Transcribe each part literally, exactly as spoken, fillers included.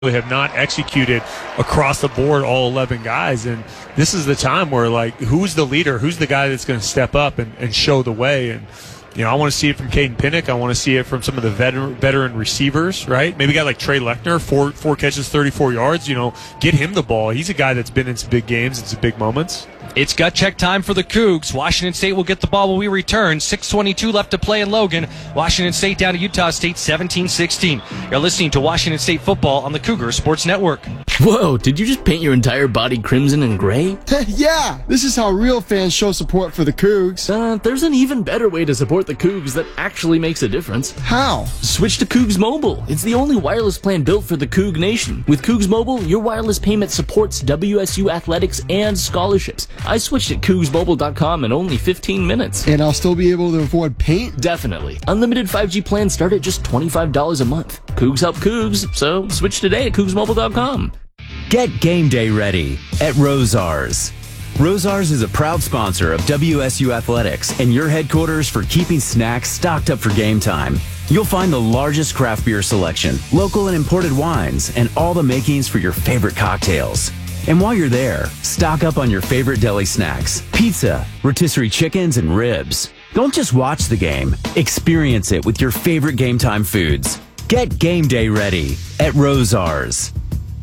have not executed across the board all eleven guys, and this is the time where, like, who's the leader? Who's the guy that's going to step up and, and show the way? And you know, I want to see it from Caden Pinnock. I want to see it from some of the veteran, veteran receivers, right? Maybe a guy like Trey Lechner, four four catches, thirty-four yards. You know, get him the ball. He's a guy that's been in some big games and some big moments. It's gut check time for the Cougs. Washington State will get the ball when we return. six twenty-two left to play in Logan. Washington State down to Utah State seventeen sixteen. You're listening to Washington State football on the Cougar Sports Network. Whoa, did you just paint your entire body crimson and gray? Yeah, this is how real fans show support for the Cougs. Uh, there's an even better way to support the Cougs that actually makes a difference. How? Switch to Cougs Mobile. It's the only wireless plan built for the Coug Nation. With Cougs Mobile, your wireless payment supports W S U athletics and scholarships. I switched at Cougs Mobile dot com in only fifteen minutes. And I'll still be able to afford paint? Definitely. Unlimited five G plans start at just twenty-five dollars a month. Cougs help Cougs, so switch today at Cougs Mobile dot com. Get game day ready at Rosars. Rosars is a proud sponsor of W S U Athletics and your headquarters for keeping snacks stocked up for game time. You'll find the largest craft beer selection, local and imported wines, and all the makings for your favorite cocktails. And while you're there, stock up on your favorite deli snacks, pizza, rotisserie chickens, and ribs. Don't just watch the game, experience it with your favorite game time foods. Get game day ready at Rosars.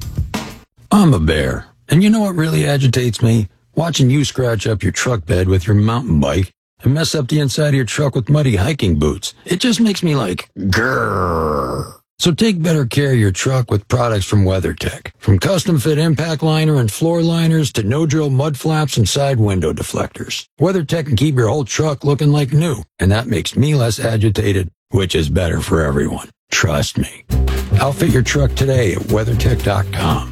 I'm a bear, and you know what really agitates me? Watching you scratch up your truck bed with your mountain bike and mess up the inside of your truck with muddy hiking boots. It just makes me like, grrr. So take better care of your truck with products from WeatherTech. From custom fit impact liner and floor liners to no-drill mud flaps and side window deflectors. WeatherTech can keep your whole truck looking like new, and that makes me less agitated, which is better for everyone. Trust me. Outfit your truck today at weathertech dot com.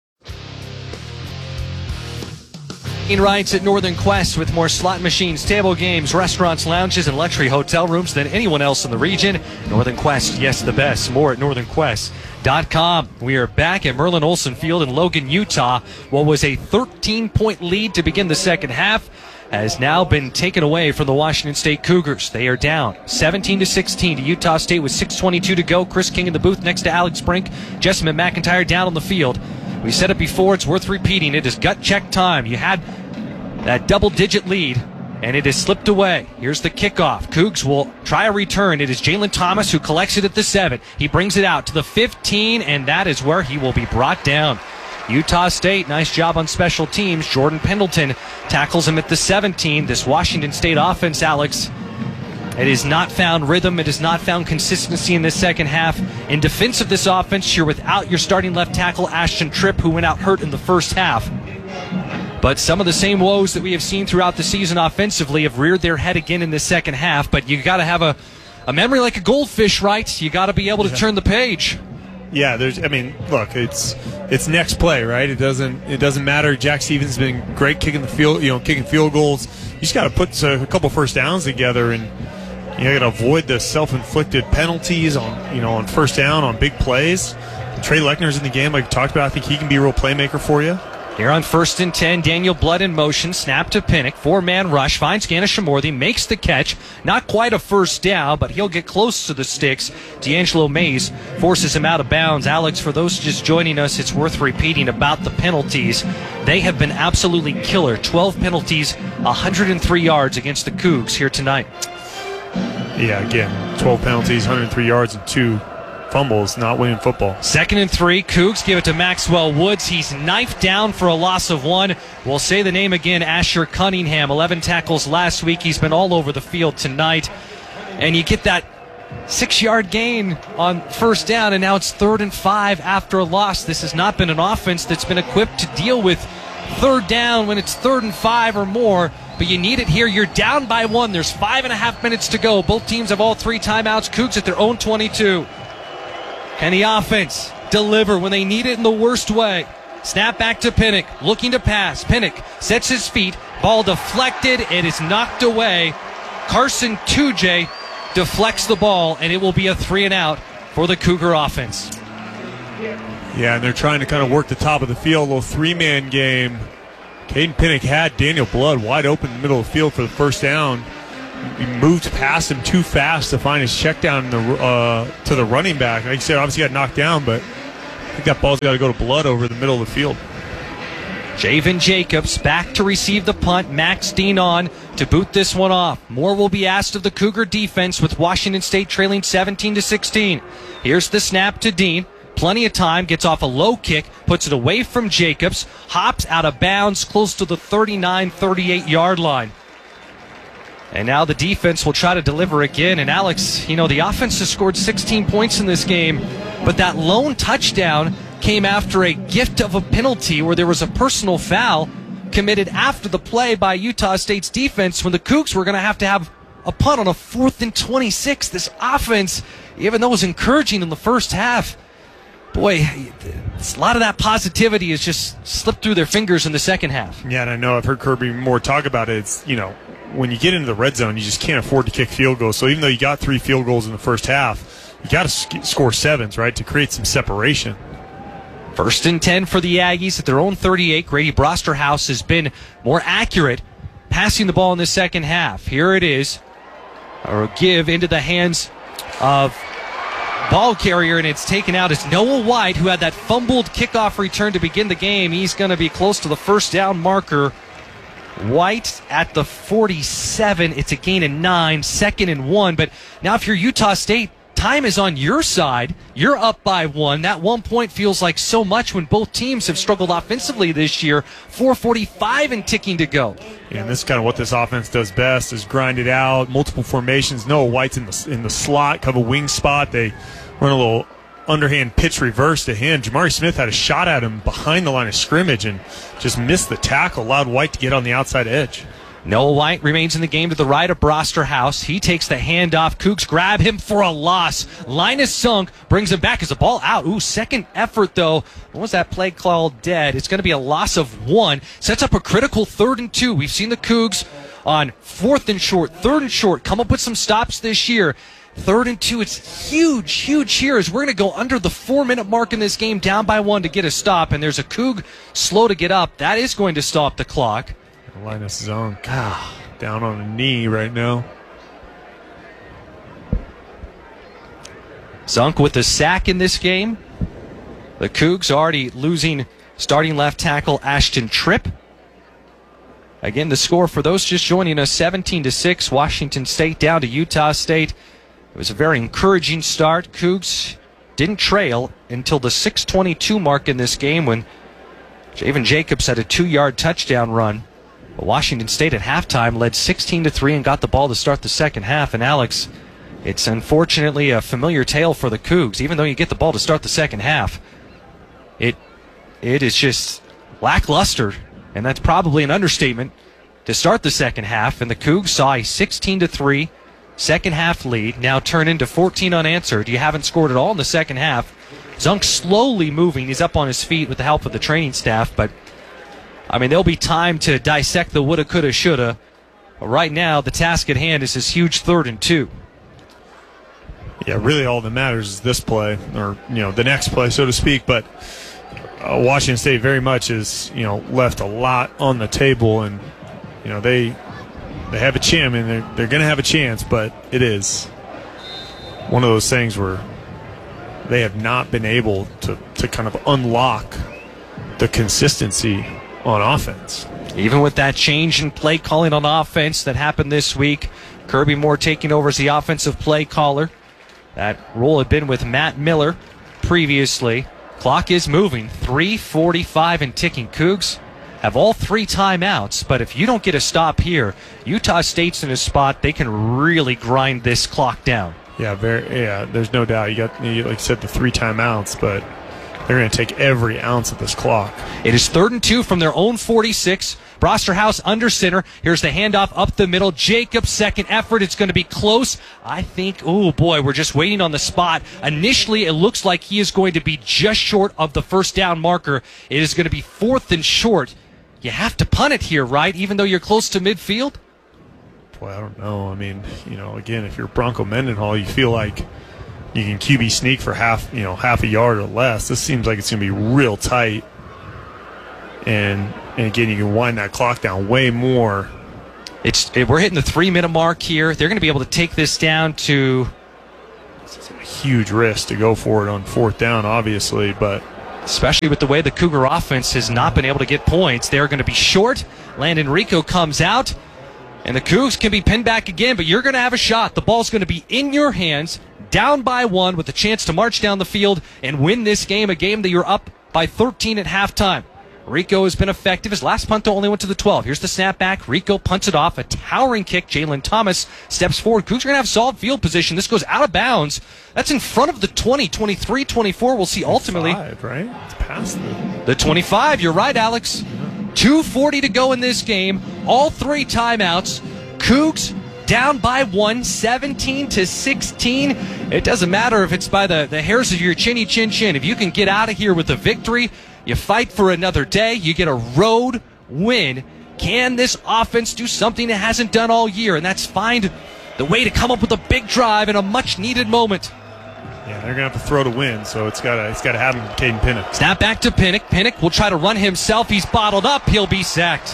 Rights at Northern Quest with more slot machines, table games, restaurants, lounges, and luxury hotel rooms than anyone else in the region. Northern Quest, yes, the best. More at northern quest dot com. We are back at Merlin Olsen Field in Logan, Utah. What was a thirteen-point lead to begin the second half has now been taken away from the Washington State Cougars. They are down seventeen to sixteen to Utah State with six twenty-two to go. Chris King in the booth next to Alex Brink. Jessamine McIntyre down on the field. We said it before, it's worth repeating. It is gut check time. You had that double-digit lead, and it has slipped away. Here's the kickoff. Cougs will try a return. It is Jalen Thomas who collects it at the seven. He brings it out to the fifteen, and that is where he will be brought down. Utah State, nice job on special teams. Jordan Pendleton tackles him at the seventeen. This Washington State offense, Alex, it has not found rhythm. It has not found consistency in this second half. In defense of this offense, you're without your starting left tackle, Ashton Tripp, who went out hurt in the first half. But some of the same woes that we have seen throughout the season offensively have reared their head again in this second half. But you got to have a, a memory like a goldfish, right? You got to be able to yeah. turn the page. Yeah, there's. I mean, look, it's it's next play, right? It doesn't it doesn't matter. Jack Stevens has been great kicking the field, you know, kicking field goals. You just got to put a couple first downs together, and you got to avoid the self-inflicted penalties on you know on first down on big plays. Trey Lechner's in the game, like we talked about. I think he can be a real playmaker for you. Here on first and ten, Daniel Blood in motion, snap to Pinnock, four-man rush, finds Ganesha-Morthy, makes the catch. Not quite a first down, but he'll get close to the sticks. D'Angelo Mays forces him out of bounds. Alex, for those just joining us, it's worth repeating about the penalties. They have been absolutely killer. twelve penalties, one hundred three yards against the Cougs here tonight. Yeah, again, twelve penalties, one hundred three yards, and two fumbles, not winning football. Second and three, Cougs give it to Maxwell Woods. He's knifed down for a loss of one. We'll say the name again, Asher Cunningham, eleven tackles last week. He's been all over the field tonight. And you get that six-yard gain on first down, and now it's third and five after a loss. This has not been an offense that's been equipped to deal with third down when it's third and five or more. But you need it here. You're down by one. There's five and a half minutes to go. Both teams have all three timeouts. Cougs at their own twenty-two. Can the offense deliver when they need it in the worst way? Snap back to Pinnock, looking to pass. Pinnock sets his feet. Ball deflected. It is knocked away. Carson Tujay deflects the ball, and it will be a three and out for the Cougar offense. Yeah, and they're trying to kind of work the top of the field, a little three-man game. Caden Pinnock had Daniel Blood wide open in the middle of the field for the first down. He moved past him too fast to find his check down in the, uh, to the running back. Like you said, obviously got knocked down, but think that ball's got to go to Blood over the middle of the field. Javen Jacobs back to receive the punt. Max Dean on to boot this one off. More will be asked of the Cougar defense with Washington State trailing seventeen to sixteen. Here's the snap to Dean. Plenty of time. Gets off a low kick. Puts it away from Jacobs. Hops out of bounds close to the thirty-nine thirty-eight yard line. And now the defense will try to deliver again. And Alex, you know, the offense has scored sixteen points in this game, but that lone touchdown came after a gift of a penalty where there was a personal foul committed after the play by Utah State's defense when the Cougs were going to have to have a punt on a fourth and twenty-six. This offense, even though it was encouraging in the first half, boy, a lot of that positivity has just slipped through their fingers in the second half. Yeah, and I know I've heard Kirby Moore talk about it. It's, you know, when you get into the red zone, you just can't afford to kick field goals. So even though you got three field goals in the first half, you got to sc- score sevens, right, to create some separation. First and ten for the Aggies at their own thirty-eight. Grady Brosterhouse has been more accurate passing the ball in the second half. Here it is. A give into the hands of ball carrier, and it's taken out as Noah White, who had that fumbled kickoff return to begin the game. He's going to be close to the first down marker. White at the forty-seven. It's a gain of nine, second and one. But now if you're Utah State, time is on your side. You're up by one. That one point feels like so much when both teams have struggled offensively this year. four forty-five and ticking to go. Yeah, and this is kind of what this offense does best, is grind it out, multiple formations. Noah White's in the in the slot, cover wing spot. They run a little underhand pitch reverse to him. Jamari Smith had a shot at him behind the line of scrimmage and just missed the tackle, allowed White to get on the outside edge. Noah White remains in the game to the right of Brosterhouse. He takes the handoff. Cougs grab him for a loss. Linus Sunk brings him back as a ball out. Ooh, second effort, though. What was that play called dead? It's going to be a loss of one. Sets up a critical third and two. We've seen the Cougs on fourth and short, third and short, come up with some stops this year. Third and two, it's huge, huge here as we're going to go under the four-minute mark in this game, down by one to get a stop, and there's a Coug slow to get up. That is going to stop the clock. Linus Zunk down on a knee right now. Zunk with the sack in this game. The Cougs already losing starting left tackle Ashton Tripp. Again, the score for those just joining us, seventeen to six, Washington State down to Utah State. It was a very encouraging start. Cougs didn't trail until the six twenty-two mark in this game when Javen Jacobs had a two-yard touchdown run. But Washington State at halftime led sixteen to three and got the ball to start the second half. And Alex, it's unfortunately a familiar tale for the Cougs. Even though you get the ball to start the second half, it it is just lackluster, and that's probably an understatement, to start the second half. And the Cougs saw a sixteen to three second half lead now turn into fourteen unanswered. You haven't scored at all in the second half. Zunk slowly moving. He's up on his feet with the help of the training staff, but I mean, there'll be time to dissect the woulda, coulda, shoulda. But right now, the task at hand is this huge third and two. Yeah, really all that matters is this play, or, you know, the next play, so to speak. But uh, Washington State very much is, you know, left a lot on the table, and, you know, they they have a chance, and they're, they're going to have a chance, but it is one of those things where they have not been able to, to kind of unlock the consistency on offense. Even with that change in play calling on offense that happened this week, Kirby Moore taking over as the offensive play caller. That role had been with Matt Miller previously. Clock is moving, three forty-five and ticking. Cougs have all three timeouts, but if you don't get a stop here, Utah State's in a spot they can really grind this clock down. Yeah, very. Yeah, there's no doubt. You got, you, like you said, the three timeouts, but they're going to take every ounce of this clock. It is third and two from their own forty-six. Brosterhouse under center. Here's the handoff up the middle. Jacobs' second effort. It's going to be close. I think, oh boy, we're just waiting on the spot. Initially, it looks like he is going to be just short of the first down marker. It is going to be fourth and short. You have to punt it here, right? Even though you're close to midfield? Boy, I don't know. I mean, you know, again, if you're Bronco Mendenhall, you feel like you can Q B sneak for half, you know, half a yard or less. This seems like it's going to be real tight. And, and again, you can wind that clock down way more. It's it, we're hitting the three-minute mark here. They're going to be able to take this down to... It's a huge risk to go for it on fourth down, obviously, but especially with the way the Cougar offense has not been able to get points. They're going to be short. Landon Rico comes out, and the Cougs can be pinned back again, but you're going to have a shot. The ball's going to be in your hands, down by one, with a chance to march down the field and win this game, a game that you're up by thirteen at halftime. Rico has been effective. His last punt, though, only went to the twelve. Here's the snapback. Rico punts it off. A towering kick. Jalen Thomas steps forward. Cougs are going to have solid field position. This goes out of bounds. That's in front of the twenty, twenty-three, twenty-four. We'll see ultimately. Five, right? It's past the... The twenty-five. You're right, Alex. two forty to go in this game. All three timeouts. Cougs down by one, seventeen to sixteen. It doesn't matter if it's by the, the hairs of your chinny chin chin. If you can get out of here with a victory, you fight for another day. You get a road win. Can this offense do something it hasn't done all year? And that's find the way to come up with a big drive in a much-needed moment. Yeah, they're going to have to throw to win, so it's got to it's got to happen with Caden Pinnock. Snap back to Pinnock. Pinnock will try to run himself. He's bottled up. He'll be sacked.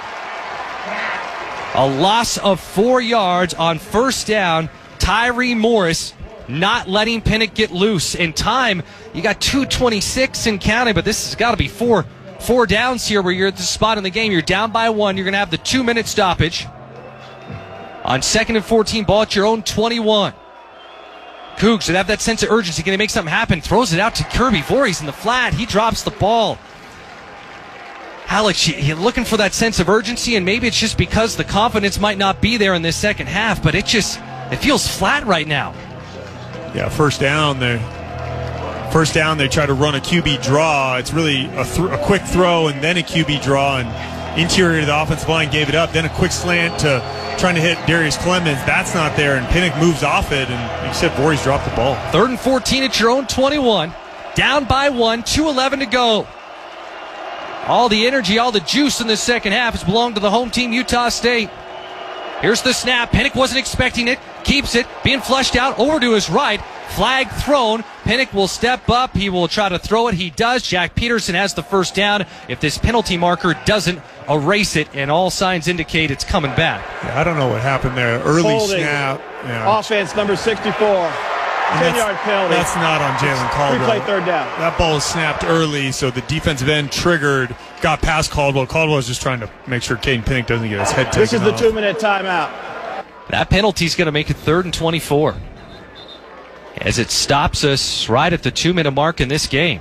A loss of four yards on first down. Tyree Morris not letting Pinnock get loose. In time, you got two twenty-six and counting, but this has got to be four four downs here where you're at the spot in the game. You're down by one. You're going to have the two-minute stoppage. On second and fourteen, ball at your own twenty-one. Cougs that have that sense of urgency. Can they make something happen? Throws it out to Kirby Voorhees in the flat. He drops the ball. Alex, you're looking for that sense of urgency, and maybe it's just because the confidence might not be there in this second half, but it just it feels flat right now. Yeah, first down, they first down. They try to run a Q B draw. It's really a, th- a quick throw and then a Q B draw, and interior of the offensive line gave it up. Then a quick slant to trying to hit Darius Clemens. That's not there, and Pinnock moves off it, and like you said, Voorhees dropped the ball. Third and fourteen at your own twenty-one. Down by one, two eleven to go. All the energy, all the juice in the second half has belonged to the home team, Utah State. Here's the snap. Pinnock wasn't expecting it. Keeps it. Being flushed out over to his right. Flag thrown. Pinnock will step up. He will try to throw it. He does. Jack Peterson has the first down if this penalty marker doesn't erase it, and all signs indicate it's coming back. Yeah, I don't know what happened there. Early Holding. snap. Yeah. Offense number sixty-four. ten-yard penalty. That's not on Jalen Caldwell. Replay third down. That ball was snapped early, so the defensive end triggered, got past Caldwell. Caldwell was just trying to make sure Caden Pinnock doesn't get his head taken off. This is the two-minute timeout. That penalty's going to make it third and twenty-four, as it stops us right at the two-minute mark in this game.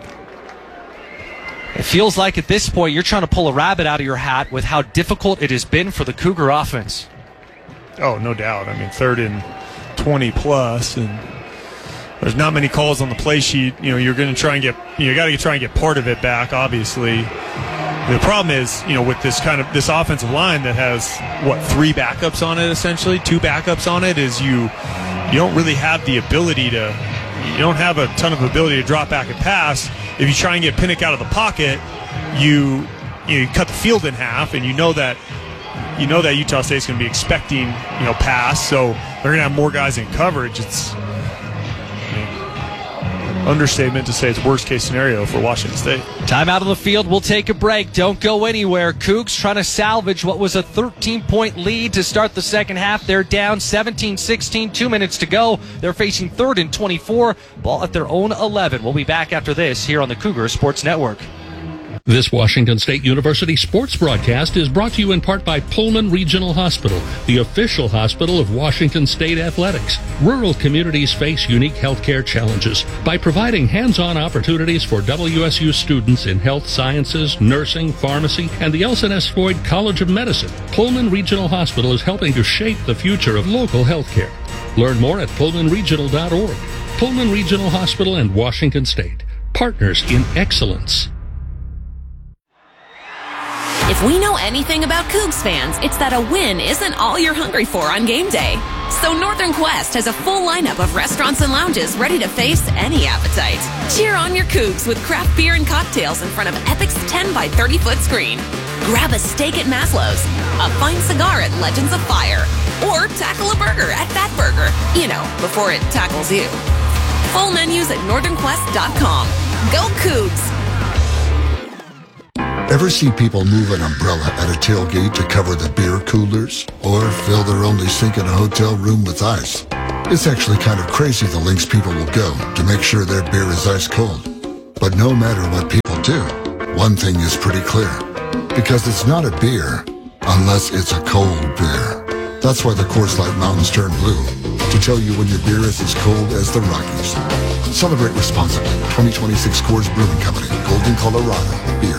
It feels like at this point you're trying to pull a rabbit out of your hat with how difficult it has been for the Cougar offense. Oh, no doubt. I mean, third and twenty plus, and there's not many calls on the play sheet. You know, you're going to try and get, you got to try and get part of it back, obviously. The problem is, you know, with this kind of, this offensive line that has, what, three backups on it, essentially? Two backups on it, is you, you don't really have the ability to, you don't have a ton of ability to drop back and pass. If you try and get Pinnock out of the pocket, you, you cut the field in half, and you know that, you know that Utah State's going to be expecting, you know, pass, so they're going to have more guys in coverage. It's, I mean, understatement to say it's worst case scenario for Washington State. Time out on the field. We'll take a break. Don't go anywhere. Cougs trying to salvage what was a thirteen-point lead to start the second half. They're down seventeen sixteen. Two minutes to go. They're facing third and twenty-four. Ball at their own eleven. We'll be back after this here on the Cougar Sports Network. This Washington State University sports broadcast is brought to you in part by Pullman Regional Hospital, the official hospital of Washington State Athletics. Rural communities face unique healthcare challenges. By providing hands-on opportunities for W S U students in health sciences, nursing, pharmacy, and the Elson S. Floyd College of Medicine, Pullman Regional Hospital is helping to shape the future of local healthcare. Learn more at pullman regional dot org. Pullman Regional Hospital and Washington State, partners in excellence. If we know anything about Cougs fans, it's that a win isn't all you're hungry for on game day. So Northern Quest has a full lineup of restaurants and lounges ready to face any appetite. Cheer on your Cougs with craft beer and cocktails in front of Epic's ten by thirty foot screen. Grab a steak at Maslow's, a fine cigar at Legends of Fire, or tackle a burger at Fat Burger, you know, before it tackles you. Full menus at northern quest dot com. Go Cougs! Ever see people move an umbrella at a tailgate to cover the beer coolers? Or fill their only sink in a hotel room with ice? It's actually kind of crazy the lengths people will go to make sure their beer is ice cold. But no matter what people do, one thing is pretty clear. Because it's not a beer unless it's a cold beer. That's why the Coors Light Mountains turn blue, to tell you when your beer is as cold as the Rockies. Celebrate responsibly. twenty twenty-six Coors Brewing Company, Golden, Colorado. Beer.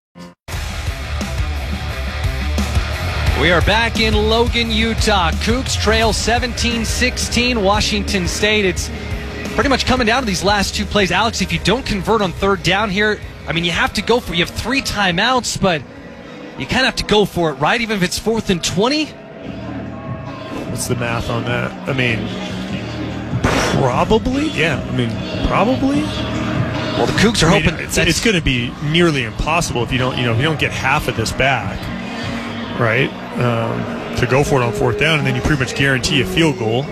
We are back in Logan, Utah. Cougs trail seventeen sixteen Washington State. It's pretty much coming down to these last two plays. Alex, if you don't convert on third down here, I mean, you have to go for it. You have three timeouts, but you kind of have to go for it, right? Even if it's fourth and twenty? What's the math on that? I mean, probably. Yeah, I mean, probably. Well, the Cougs are I mean, hoping it's, it's going to be nearly impossible if you don't, you know, if you don't get half of this back, right? Um, to go for it on fourth down, and then you pretty much guarantee a field goal.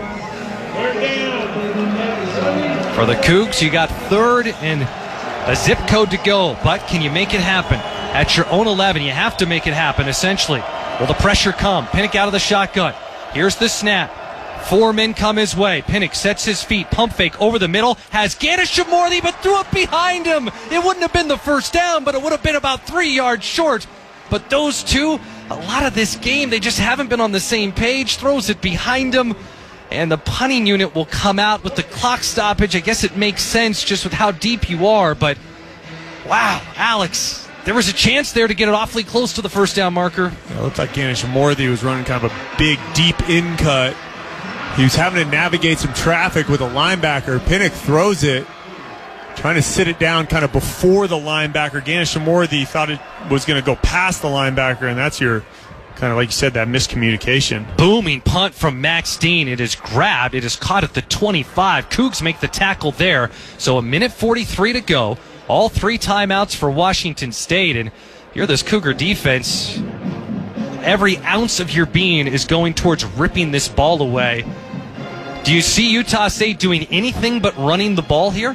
For the Cougs, you got third and a zip code to go, but can you make it happen? At your own eleven, you have to make it happen, essentially. Will the pressure come? Pinnock out of the shotgun. Here's the snap. Four men come his way. Pinnock sets his feet. Pump fake over the middle. Has Ganesha-Morley, but threw it behind him. It wouldn't have been the first down, but it would have been about three yards short. But those two, a lot of this game, they just haven't been on the same page. Throws it behind him. And the punting unit will come out with the clock stoppage. I guess it makes sense just with how deep you are. But, wow, Alex, there was a chance there to get it awfully close to the first down marker. It looked like Ganesha-Morley was running kind of a big, deep in cut. He was having to navigate some traffic with a linebacker. Pinnock throws it, trying to sit it down kind of before the linebacker. Ganesha-Morley thought it was going to go past the linebacker, and that's your kind of, like you said, that miscommunication. Booming punt from Max Dean. It is grabbed. It is caught at the twenty-five. Cougs make the tackle there. So a minute forty-three to go. All three timeouts for Washington State. And you're this Cougar defense. Every ounce of your being is going towards ripping this ball away. Do you see Utah State doing anything but running the ball here?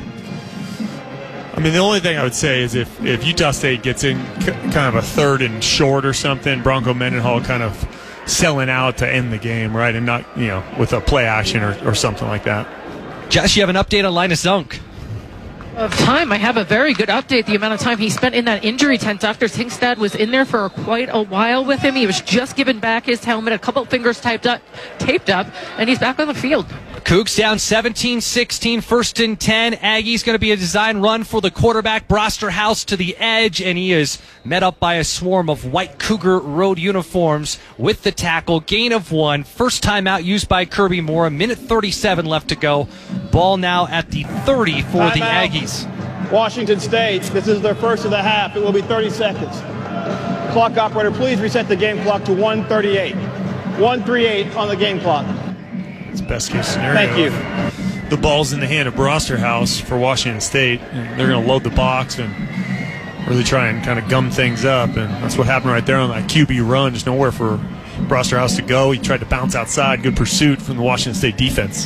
I mean, the only thing I would say is if, if Utah State gets in c- kind of a third and short or something, Bronco Mendenhall kind of selling out to end the game, right? And not, you know, with a play action or, or something like that. Josh, you have an update on Linus Zunk? Of time, I have a very good update. The amount of time he spent in that injury tent. Doctor Hinkstad was in there for quite a while with him. He was just given back his helmet, a couple fingers typed up, taped up, and he's back on the field. Cougs down seventeen sixteen, first and ten. Aggies going to be a design run for the quarterback, Brosterhouse to the edge, and he is met up by a swarm of white Cougar road uniforms with the tackle. Gain of one. First timeout used by Kirby Moore. A minute thirty-seven left to go. Ball now at the thirty for Time the out. Aggies. Washington State, this is their first of the half. It will be thirty seconds. Clock operator, please reset the game clock to one thirty-eight. one thirty-eight on the game clock. It's best case scenario. Thank you. The ball's in the hand of Brosterhouse for Washington State, and they're going to load the box and really try and kind of gum things up, and that's what happened right there on that Q B run. There's nowhere for Brosterhouse to go. He tried to bounce outside. Good pursuit from the Washington State defense.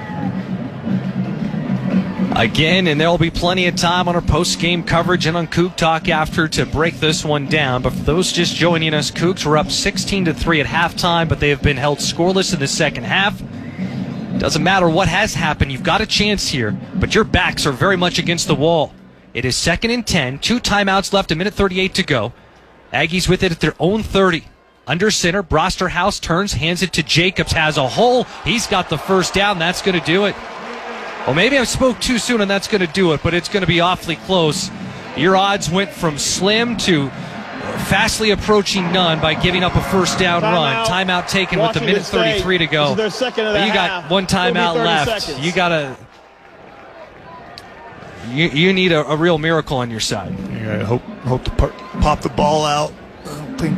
Again, and there will be plenty of time on our post-game coverage and on Coug Talk after to break this one down. But for those just joining us, Cougs were up sixteen to three at halftime, but they have been held scoreless in the second half. Doesn't matter what has happened, you've got a chance here, but your backs are very much against the wall. It is second and ten, two timeouts left, a minute thirty-eight to go. Aggies with it at their own thirty. Under center, Brosterhouse turns, hands it to Jacobs, has a hole. He's got the first down. That's going to do it. Well, maybe I spoke too soon and that's going to do it, but it's going to be awfully close. Your odds went from slim to fastly approaching none by giving up a first down Time run. out. Timeout taken Washington with a minute thirty-three to go. This is their second of the But you half. got one It'll be timeout thirty left. seconds. You got to. You, you need a, a real miracle on your side. Yeah, I hope hope to pop, pop the ball out. I don't think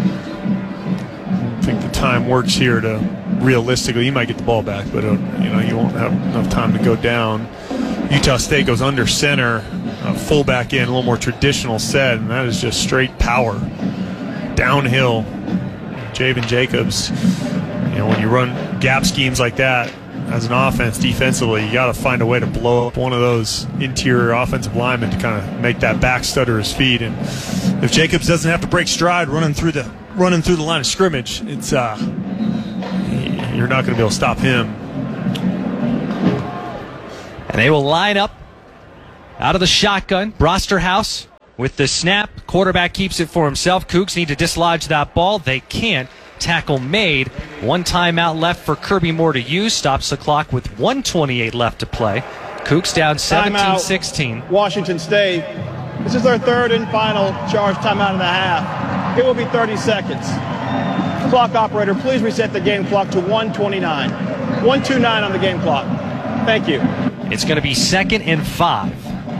I don't think the time works here to realistically. You might get the ball back, but uh, you know you won't have enough time to go down. Utah State goes under center, uh, fullback in, a little more traditional set, and that is just straight power downhill. Javen Jacobs. You know when you run gap schemes like that. As an offense, defensively, you got to find a way to blow up one of those interior offensive linemen to kind of make that back stutter his feet. And if Jacobs doesn't have to break stride running through the running through the line of scrimmage, it's uh, you're not going to be able to stop him. And they will line up Out of the shotgun, Brosterhouse with the snap. Quarterback keeps it for himself. Cougs need to dislodge that ball. They can't. Tackle made. One timeout left for Kirby Moore to use. Stops the clock with one twenty-eight left to play. Cougs down seventeen sixteen. Washington State. This is their third and final charge timeout and a half. It will be thirty seconds. Clock operator, please reset the game clock to one twenty-nine. one twenty-nine on the game clock. Thank you. It's going to be second and five.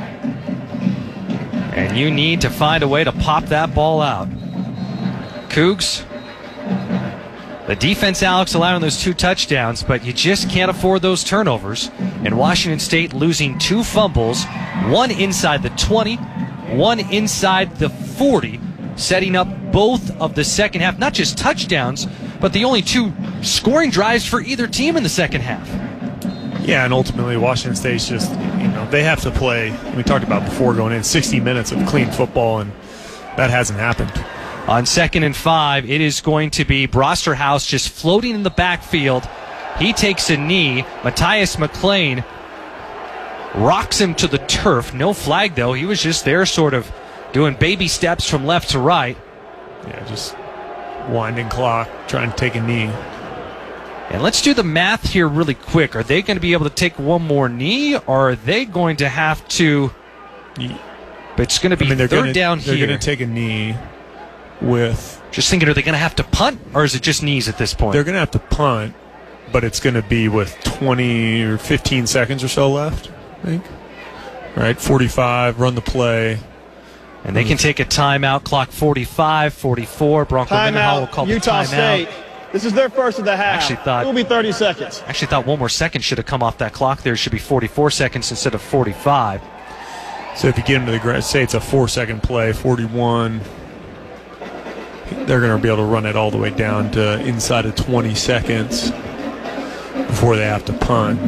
And you need to find a way to pop that ball out. Cougs, the defense, Alex, allowing those two touchdowns, but you just can't afford those turnovers. And Washington State losing two fumbles, one inside the twenty, one inside the forty, setting up both of the second half, not just touchdowns, but the only two scoring drives for either team in the second half. Yeah, and ultimately Washington State's just, you know, they have to play, we talked about before going in, sixty minutes of clean football, and that hasn't happened. On second and five, it is going to be Brosterhouse just floating in the backfield. He takes a knee. Matthias McClain rocks him to the turf. No flag, though. He was just there sort of doing baby steps from left to right. Yeah, just winding clock, trying to take a knee. And let's do the math here really quick. Are they going to be able to take one more knee, or are they going to have to... But it's going to be I mean, they're third gonna, down they're here. They're going to take a knee with... Just thinking, are they going to have to punt, or is it just knees at this point? They're going to have to punt, but it's going to be with twenty or fifteen seconds or so left, I think. All right, forty-five, run the play. And they can take a timeout, clock forty-five, forty-four. Bronco Mendenhall will call Utah the timeout. State. This is their first of the half. Actually thought, it will be thirty seconds. Actually thought one more second should have come off that clock there. It should be forty-four seconds instead of forty-five. So if you get into the ground, say it's a four-second play, forty-one, they're going to be able to run it all the way down to inside of twenty seconds before they have to punt.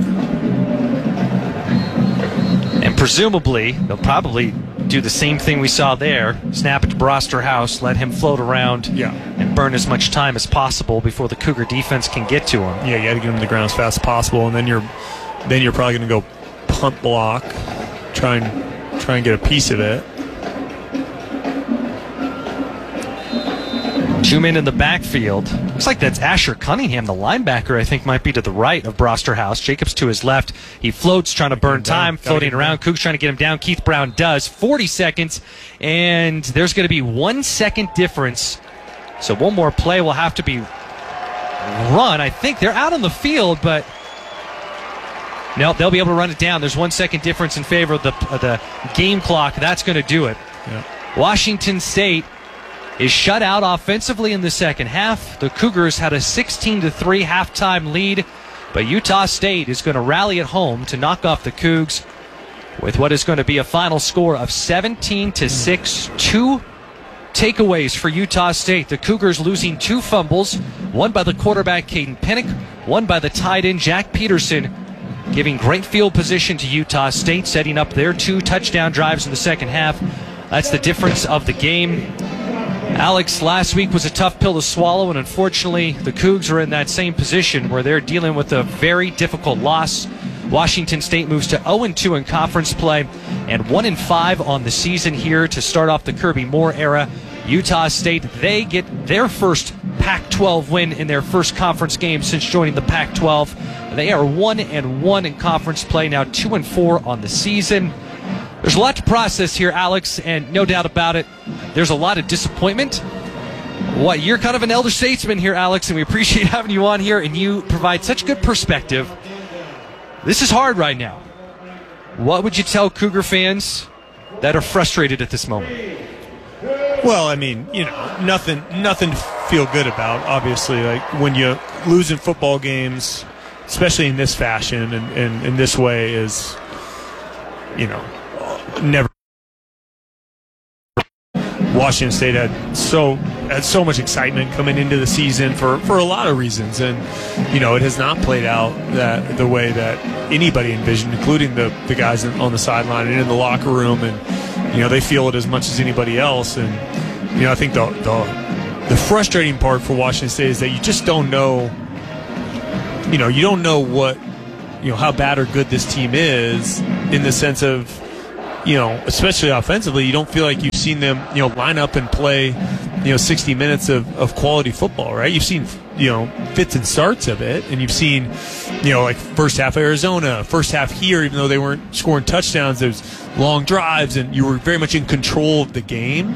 And presumably, they'll probably do the same thing we saw there. Snap it to Brosterhouse, let him float around, yeah, and burn as much time as possible before the Cougar defense can get to him. Yeah, you got to get him to the ground as fast as possible, and then you're then you're probably going to go punt block, try and try and get a piece of it. Two men in the backfield. Looks like that's Asher Cunningham, the linebacker, I think might be to the right of Brosterhouse. Jacobs to his left. He floats, trying to burn time, floating around. Cougs trying to get him down. Keith Brown does. forty seconds, and there's going to be one second difference. So one more play will have to be run. I think they're out on the field, but no, they'll be able to run it down. There's one second difference in favor of the, of the game clock. That's going to do it. Yeah. Washington State is shut out offensively in the second half. The Cougars had a sixteen to three halftime lead, but Utah State is going to rally at home to knock off the Cougs with what is going to be a final score of seventeen to six. Two takeaways for Utah State. The Cougars losing two fumbles, one by the quarterback Caden Pinnock, one by the tight end Jack Peterson, giving great field position to Utah State, setting up their two touchdown drives in the second half. That's the difference of the game. Alex, last week was a tough pill to swallow, and unfortunately the Cougs are in that same position where they're dealing with a very difficult loss. Washington State moves to oh and two in conference play and one and five on the season here to start off the Kirby Moore era. Utah State, they get their first Pac twelve win in their first conference game since joining the Pac twelve. They are one and one in conference play, now two and four on the season. There's a lot to process here, Alex, and no doubt about it, there's a lot of disappointment. What, you're kind of an elder statesman here, Alex, and we appreciate having you on here, and you provide such good perspective. This is hard right now. What would you tell Cougar fans that are frustrated at this moment? Well, I mean, you know, nothing nothing to feel good about, obviously. Like, when you lose in football games, especially in this fashion and, and in this way, is, you know, never. Washington State had so had so much excitement coming into the season for, for a lot of reasons, and you know it has not played out that the way that anybody envisioned, including the, the guys on the sideline and in the locker room, and you know they feel it as much as anybody else. And you know I think the the, the frustrating part for Washington State is that you just don't know, you know you don't know what you know how bad or good this team is, in the sense of you know, especially offensively, you don't feel like you've seen them, you know, line up and play, you know, sixty minutes of, of quality football, right? You've seen, you know, fits and starts of it, and you've seen, you know, like first half Arizona, first half here, even though they weren't scoring touchdowns, there's long drives, and you were very much in control of the game,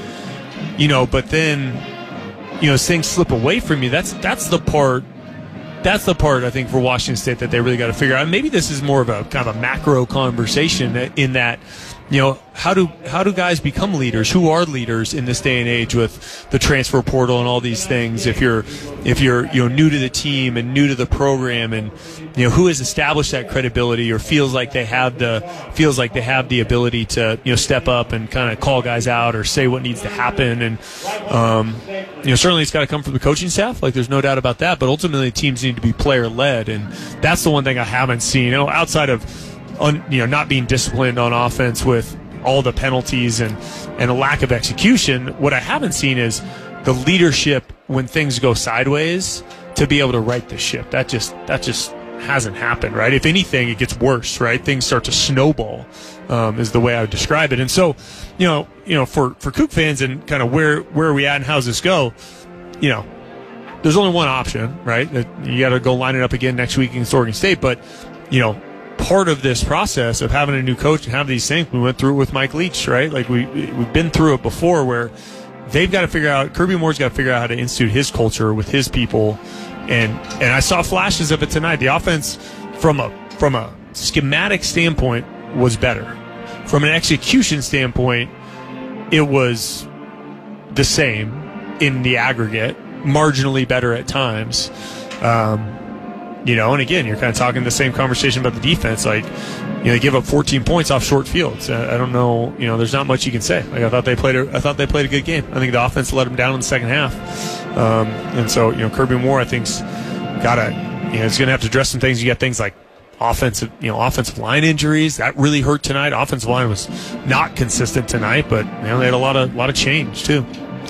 you know, but then, you know, as things slip away from you, that's that's the part That's the part, I think, for Washington State that they really got to figure out. And maybe this is more of a kind of a macro conversation in that, you know, how do how do guys become leaders? Who are leaders in this day and age with the transfer portal and all these things? If you're if you're you know new to the team and new to the program, and you know who has established that credibility or feels like they have the feels like they have the ability to you know step up and kind of call guys out or say what needs to happen. And um, you know certainly it's got to come from the coaching staff. Like there's no doubt about that. But ultimately teams need to be player led, and that's the one thing I haven't seen. You know outside of On, you know, not being disciplined on offense with all the penalties and, and a lack of execution, what I haven't seen is the leadership when things go sideways to be able to right the ship. That just that just hasn't happened, right? If anything, it gets worse, right? Things start to snowball, um, is the way I would describe it. And so, you know, you know, for for Coug fans and kind of where where are we at and how's this go, you know, there's only one option, right? You got to go line it up again next week against Oregon State, but you know. Part of this process of having a new coach and having these things, we went through it with Mike Leach, right? Like we we've been through it before, where they've got to figure out. Kirby Moore's got to figure out how to institute his culture with his people, and and I saw flashes of it tonight. The offense, from a from a schematic standpoint, was better. From an execution standpoint, it was the same in the aggregate, marginally better at times. Um, You know, and again, you're kind of talking the same conversation about the defense. Like, you know, they give up fourteen points off short fields. I, I don't know. You know, there's not much you can say. Like, I thought they played. A, I thought they played a good game. I think the offense let them down in the second half. Um, and so, you know, Kirby Moore, I think's got to. You know, he's going to have to address some things. You got things like offensive, you know, offensive line injuries that really hurt tonight. Offensive line was not consistent tonight, but you know, they had a lot of lot of change too.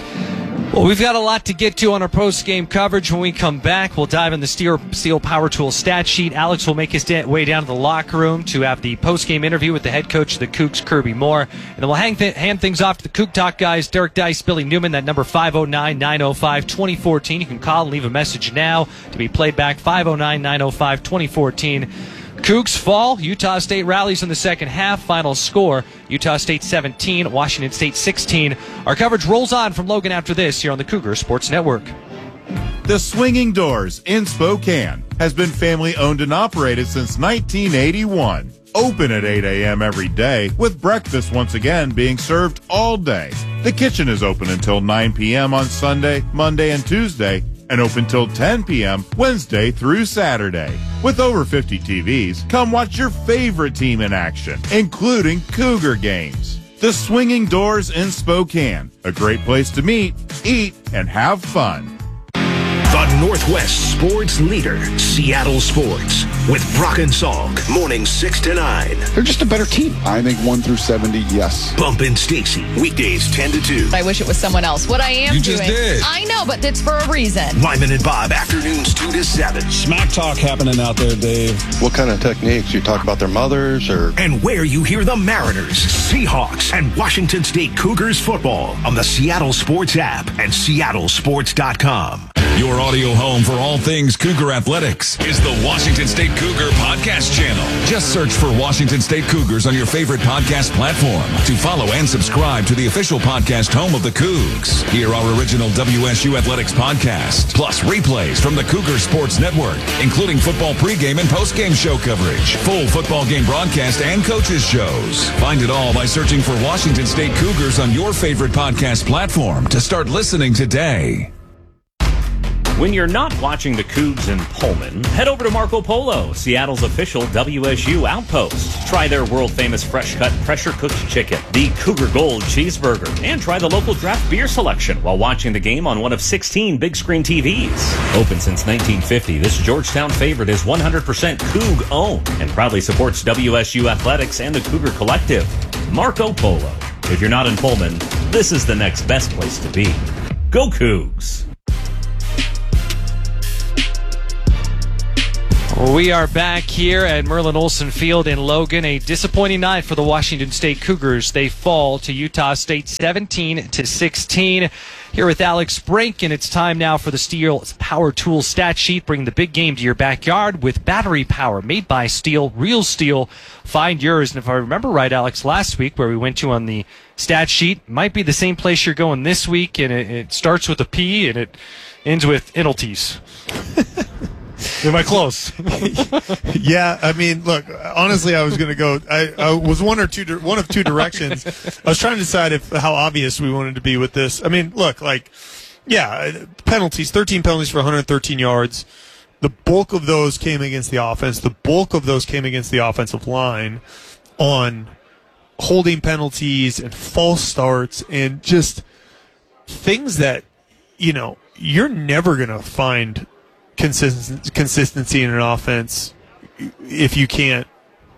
Well, we've got a lot to get to on our post-game coverage. When we come back, we'll dive in the Steel, Steel Power Tool stat sheet. Alex will make his way down to the locker room to have the post-game interview with the head coach of the Cougs, Kirby Moore. And then we'll hang th- hand things off to the Coug Talk guys, Derek Dice, Billy Newman, that number five oh nine, nine oh five, two oh one four. You can call and leave a message now to be played back, five oh nine, nine oh five, two oh one four. Cougs fall. Utah State rallies in the second half. Final score, Utah State seventeen, Washington State sixteen. Our coverage rolls on from Logan after this here on the Cougar Sports Network. The Swinging Doors in Spokane has been family owned and operated since nineteen eighty-one. Open at eight a.m. every day, with breakfast once again being served all day. The kitchen is open until nine p.m. on Sunday, Monday, and Tuesday, and open till ten p.m. Wednesday through Saturday. With over fifty T Vs, come watch your favorite team in action, including Cougar games. The Swinging Doors in Spokane, a great place to meet, eat, and have fun. The Northwest sports leader, Seattle Sports, with Brock and Salk, mornings six to nine. They're just a better team. I think one through seventy, yes. Bump and Stacy, weekdays ten to two. I wish it was someone else. What I am you doing. Just did. I know, but it's for a reason. Lyman and Bob, afternoons two to seven. Smack talk happening out there, Dave. What kind of techniques? You talk about their mothers or? And where you hear the Mariners, Seahawks, and Washington State Cougars football on the Seattle Sports app and seattle sports dot com. Your audio home for all things Cougar Athletics is the Washington State Cougar Podcast Channel. Just search for Washington State Cougars on your favorite podcast platform to follow and subscribe to the official podcast home of the Cougs. Hear our original W S U Athletics podcast, plus replays from the Cougar Sports Network, including football pregame and postgame show coverage, full football game broadcast, and coaches shows. Find it all by searching for Washington State Cougars on your favorite podcast platform to start listening today. When you're not watching the Cougs in Pullman, head over to Marco Polo, Seattle's official W S U outpost. Try their world-famous fresh-cut, pressure-cooked chicken, the Cougar Gold cheeseburger, and try the local draft beer selection while watching the game on one of sixteen big-screen T Vs. Open since nineteen fifty, this Georgetown favorite is one hundred percent Coug-owned and proudly supports W S U Athletics and the Cougar Collective. Marco Polo. If you're not in Pullman, this is the next best place to be. Go Cougs! We are back here at Merlin Olsen Field in Logan. A disappointing night for the Washington State Cougars. They fall to Utah State seventeen to sixteen. Here with Alex Brink, and it's time now for the Steel Power Tools stat sheet. Bring the big game to your backyard with battery power made by Steel, real steel. Find yours. And if I remember right, Alex, last week where we went to on the stat sheet, might be the same place you're going this week, and it, it starts with a P and it ends with Inalties. Am I close? Yeah, I mean, look, honestly, I was going to go, I, I was one or two, one of two directions. I was trying to decide if how obvious we wanted to be with this. I mean, look, like, yeah, penalties, thirteen penalties for one hundred thirteen yards. The bulk of those came against the offense. The bulk of those came against the offensive line on holding penalties and false starts and just things that, you know, you're never going to find Consistent, consistency in an offense if you can't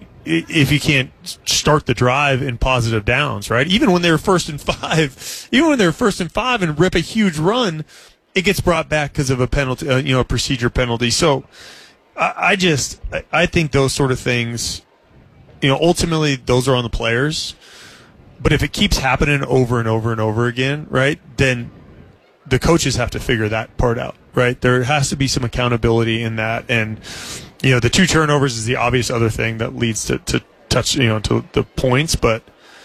if you can't start the drive in positive downs, right? Even when they're first and five, even when they're first and five and rip a huge run, it gets brought back because of a penalty, uh, you know, a procedure penalty. So I, I just I, I think those sort of things, you know, ultimately those are on the players. But if it keeps happening over and over and over again, right, then the coaches have to figure that part out, right? There has to be some accountability in that. And, you know, the two turnovers is the obvious other thing that leads to, to touch, you know, to the points. But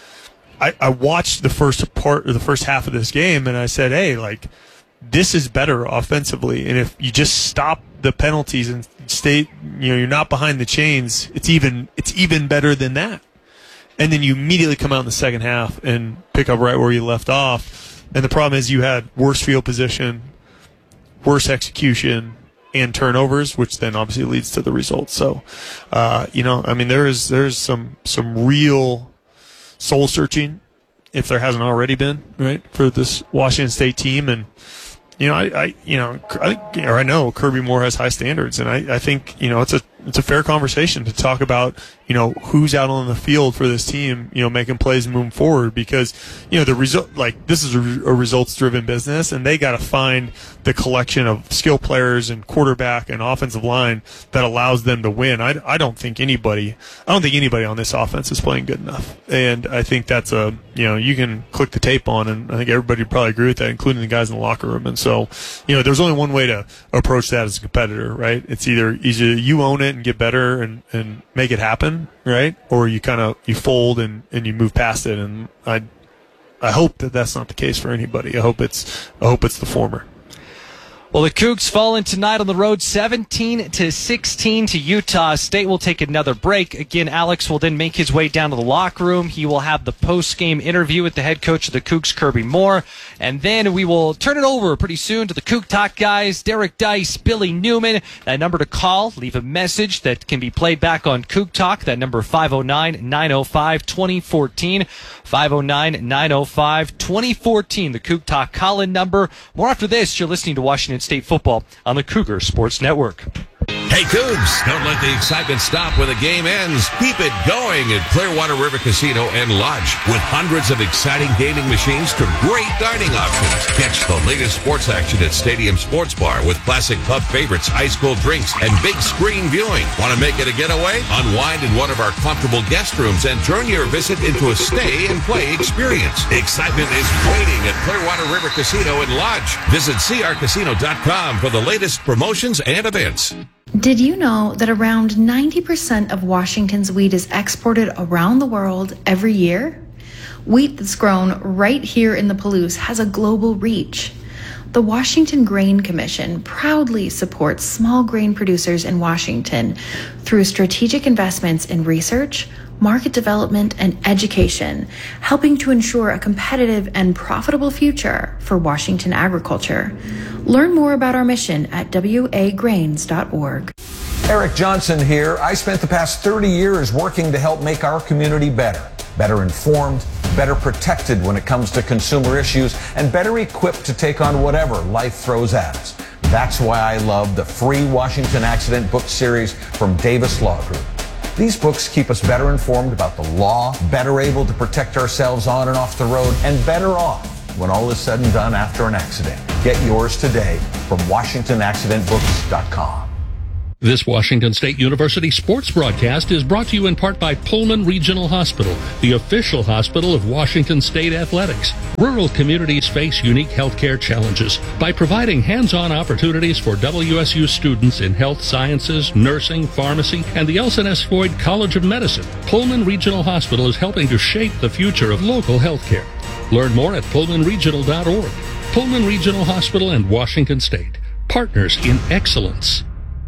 I, I watched the first part or the first half of this game and I said, hey, like, this is better offensively. And if you just stop the penalties and stay, you know, you're not behind the chains, it's even, it's even better than that. And then you immediately come out in the second half and pick up right where you left off. And the problem is you had worse field position, worse execution, and turnovers, which then obviously leads to the results. So, uh, you know, I mean, there is there's some some real soul searching, if there hasn't already been, right, for this Washington State team. And you know, I, I you know, I think, or I know Kirby Moore has high standards, and I, I think you know it's a it's a fair conversation to talk about, you know, who's out on the field for this team, you know, making plays and moving forward, because, you know, the result, like, this is a, a results-driven business, and they got to find the collection of skill players and quarterback and offensive line that allows them to win. I, I don't think anybody, I don't think anybody on this offense is playing good enough, and I think that's a, you know, you can click the tape on, and I think everybody would probably agree with that, including the guys in the locker room. And so, you know, there's only one way to approach that as a competitor, right? It's either either you own it and get better and, and make it happen, right? Or you kind of you fold and, and you move past it. And I I hope that that's not the case for anybody. I hope it's I hope it's the former. Well, the Cougs falling tonight on the road seventeen to sixteen to Utah State. We'll take another break. Again, Alex will then make his way down to the locker room. He will have the post-game interview with the head coach of the Cougs, Kirby Moore. And then we will turn it over pretty soon to the Coug Talk guys, Derek Dice, Billy Newman. That number to call, leave a message that can be played back on Coug Talk. That number five oh nine, nine oh five, two oh one four. five oh nine, nine oh five, two oh one four. The Coug Talk call-in number. More after this. You're listening to Washington State Football on the Cougar Sports Network. Hey, Cougs, don't let the excitement stop when the game ends. Keep it going at Clearwater River Casino and Lodge. With hundreds of exciting gaming machines to great dining options. Catch the latest sports action at Stadium Sports Bar with classic pub favorites, ice cold drinks, and big screen viewing. Want to make it a getaway? Unwind in one of our comfortable guest rooms and turn your visit into a stay and play experience. Excitement is waiting at Clearwater River Casino and Lodge. Visit c r casino dot com for the latest promotions and events. Did you know that around ninety percent of Washington's wheat is exported around the world every year? Wheat that's grown right here in the Palouse has a global reach. The Washington Grain Commission proudly supports small grain producers in Washington through strategic investments in research, market development, and education, helping to ensure a competitive and profitable future for Washington agriculture. Learn more about our mission at w a grains dot org. Eric Johnson here. I spent the past thirty years working to help make our community better. Better informed, better protected when it comes to consumer issues, and better equipped to take on whatever life throws at us. That's why I love the free Washington Accident book series from Davis Law Group. These books keep us better informed about the law, better able to protect ourselves on and off the road, and better off when all is said and done after an accident. Get yours today from washington accident books dot com. This Washington State University sports broadcast is brought to you in part by Pullman Regional Hospital, the official hospital of Washington State Athletics. Rural communities face unique healthcare challenges. By providing hands-on opportunities for W S U students in health sciences, nursing, pharmacy, and the Elson S. Floyd College of Medicine, Pullman Regional Hospital is helping to shape the future of local healthcare. Learn more at pullman regional dot org. Pullman Regional Hospital and Washington State, partners in excellence.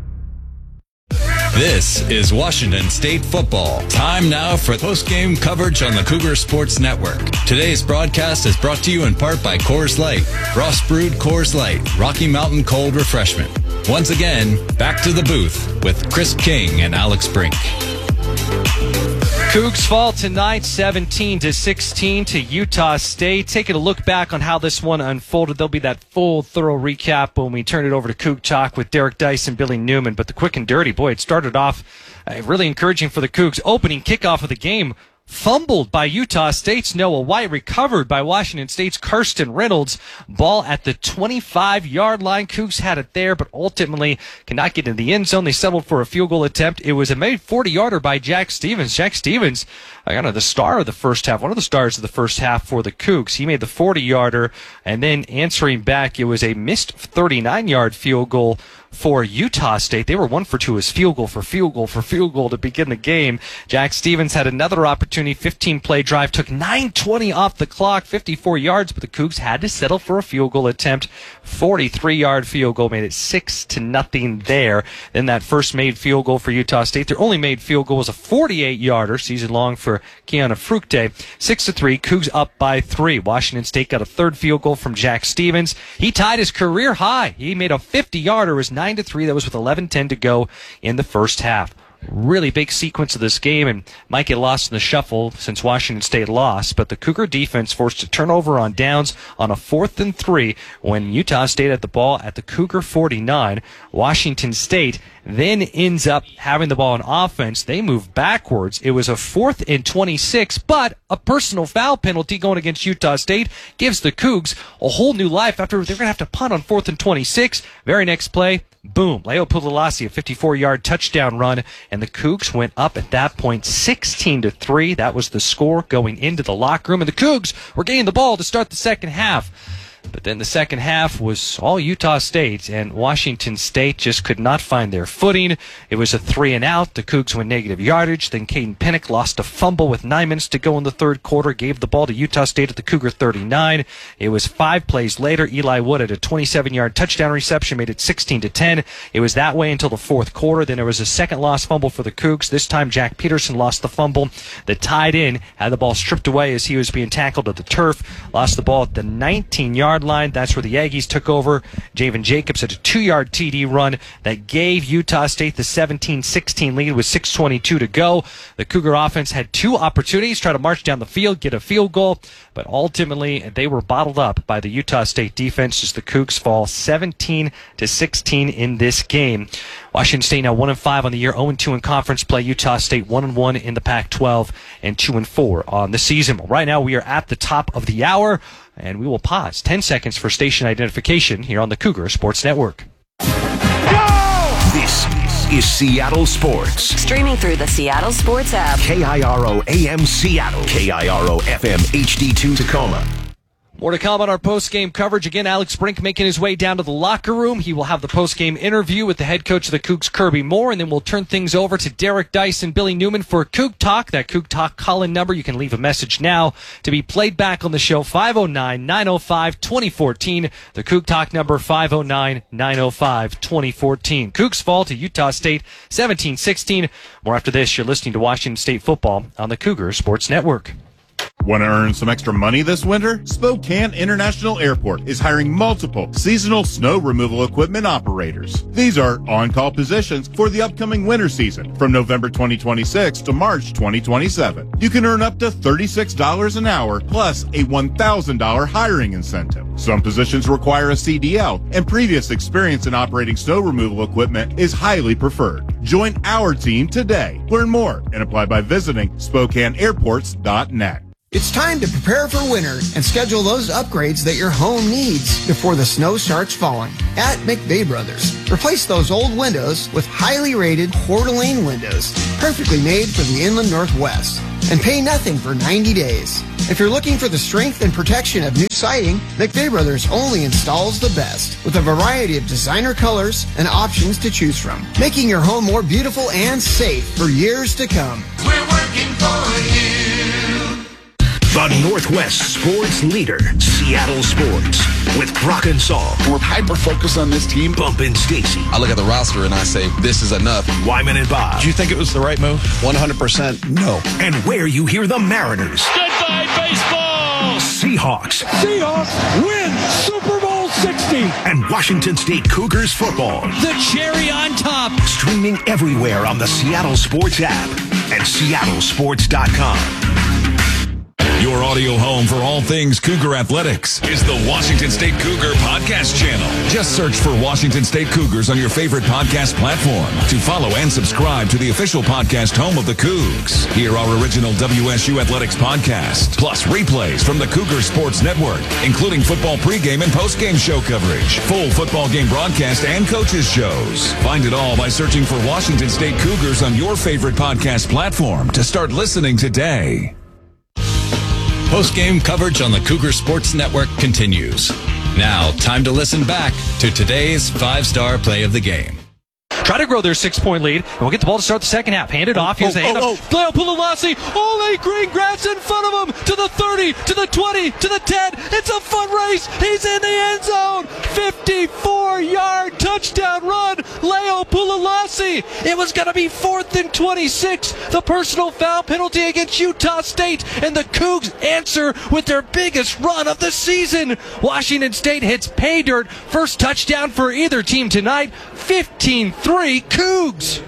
This is Washington State football. Time now for post-game coverage on the Cougar Sports Network. Today's broadcast is brought to you in part by Coors Light. Frost brewed Coors Light, Rocky Mountain cold refreshment. Once again, back to the booth with Chris King and Alex Brink. Cougs fall tonight, seventeen to sixteen to Utah State. Taking a look back on how this one unfolded. There'll be that full, thorough recap when we turn it over to Coug Talk with Derek Dice and Billy Newman. But the quick and dirty, boy, it started off uh, really encouraging for the Cougs. Opening kickoff of the game, fumbled by Utah State's Noah White, recovered by Washington State's Karsten Reynolds. Ball at the twenty-five-yard line. Cougs had it there, but ultimately cannot get in the end zone. They settled for a field goal attempt. It was a made forty-yarder by Jack Stevens. Jack Stevens, I got the star of the first half, one of the stars of the first half for the Cougs. He made the forty-yarder, and then answering back, it was a missed thirty-nine-yard field goal for Utah State. They were one for two as field goal for field goal for field goal to begin the game. Jack Stevens had another opportunity, fifteen-play drive, took nine twenty off the clock, fifty-four yards, but the Cougs had to settle for a field goal attempt. forty-three-yard field goal made it six to nothing there. Then that first made field goal for Utah State. Their only made field goal was a forty-eight-yarder, season-long for Kiana Fructe. six to three, Cougs up by three. Washington State got a third field goal from Jack Stevens. He tied his career high. He made a fifty-yarder. It was nine to three. That was with eleven ten to go in the first half. Really big sequence of this game, and might get lost in the shuffle since Washington State lost, but the Cougar defense forced a turnover on downs on a fourth and three when Utah State had the ball at the Cougar forty-nine. Washington State then ends up having the ball on offense. They move backwards. It was a fourth and twenty-six, but a personal foul penalty going against Utah State gives the Cougs a whole new life after they're going to have to punt on fourth and twenty-six. Very next play, boom, Leo Pulilassi, a fifty-four-yard touchdown run, and the Cougs went up at that point sixteen to three. That was the score going into the locker room, and the Cougs were getting the ball to start the second half. But then the second half was all Utah State, and Washington State just could not find their footing. It was a three and out. The Cougs went negative yardage. Then Caden Pinnock lost a fumble with nine minutes to go in the third quarter, gave the ball to Utah State at the Cougar thirty-nine. It was five plays later. Eli Wood had a twenty-seven-yard touchdown reception, made it sixteen to ten. It was that way until the fourth quarter. Then there was a second lost fumble for the Cougs. This time Jack Peterson lost the fumble. The tight end had the ball stripped away as he was being tackled at the turf. Lost the ball at the nineteen-yard line. That's where the Aggies took over. Javen Jacobs had a two-yard T D run that gave Utah State the seventeen sixteen lead with six twenty-two to go. The Cougar offense had two opportunities, try to march down the field, get a field goal, but ultimately they were bottled up by the Utah State defense as the Cougs fall seventeen to sixteen in this game. Washington State now one and five on the year, oh and two in conference play. Utah State one and one in the Pac twelve and two and four on the season. Right now we are at the top of the hour, and we will pause ten seconds for station identification here on the Cougar Sports Network. This is Seattle Sports. Streaming through the Seattle Sports app. K I R O A M Seattle. K I R O F M H D two Tacoma. More to come on our post-game coverage. Again, Alex Brink making his way down to the locker room. He will have the post-game interview with the head coach of the Cougs, Kirby Moore, and then we'll turn things over to Derek Dice and Billy Newman for Coug Talk. That Coug Talk call-in number, you can leave a message now to be played back on the show, five oh nine, nine oh five, two oh one four. The Coug Talk number, five oh nine, nine oh five, two oh one four. Cougs fall to Utah State, seventeen sixteen. More after this. You're listening to Washington State football on the Cougar Sports Network. Want to earn some extra money this winter? Spokane International Airport is hiring multiple seasonal snow removal equipment operators. These are on-call positions for the upcoming winter season from November twenty twenty-six to March twenty twenty-seven. You can earn up to thirty-six dollars an hour plus a one thousand dollars hiring incentive. Some positions require a C D L, and previous experience in operating snow removal equipment is highly preferred. Join our team today. Learn more and apply by visiting Spokane Airports dot net. It's time to prepare for winter and schedule those upgrades that your home needs before the snow starts falling. At McVeigh Brothers, replace those old windows with highly rated Coeur d'Alene windows, perfectly made for the inland Northwest, and pay nothing for ninety days. If you're looking for the strength and protection of new siding, McVeigh Brothers only installs the best, with a variety of designer colors and options to choose from, making your home more beautiful and safe for years to come. We're working for you. The Northwest sports leader, Seattle Sports, with Brock and Saul. We're hyper-focused on this team. Bump and Stacy. I look at the roster and I say, this is enough. Wyman and Bob. Did you think it was the right move? one hundred percent no. And where you hear the Mariners. Goodbye, baseball! Seahawks. Seahawks win Super Bowl sixty. And Washington State Cougars football. The cherry on top. Streaming everywhere on the Seattle Sports app and Seattle Sports dot com. Your audio home for all things Cougar Athletics is the Washington State Cougar Podcast Channel. Just search for Washington State Cougars on your favorite podcast platform to follow and subscribe to the official podcast home of the Cougs. Hear our original W S U Athletics podcast, plus replays from the Cougar Sports Network, including football pregame and postgame show coverage, full football game broadcast, and coaches shows. Find it all by searching for Washington State Cougars on your favorite podcast platform to start listening today. Post-game coverage on the Cougar Sports Network continues. Now, time to listen back to today's five-star play of the game. Try to grow their six-point lead, and we'll get the ball to start the second half. Hand it off. Here's oh, the hand oh, off. Leo Pulalasi. Ole Green grabs in front of him to the thirty, to the twenty, to the ten. It's a foot race. He's in the end zone. fifty-four yard touchdown run. Leo Pulalasi. It was going to be fourth and twenty-six. The personal foul penalty against Utah State, and the Cougs answer with their biggest run of the season. Washington State hits pay dirt. First touchdown for either team tonight. fifteen three Cougs.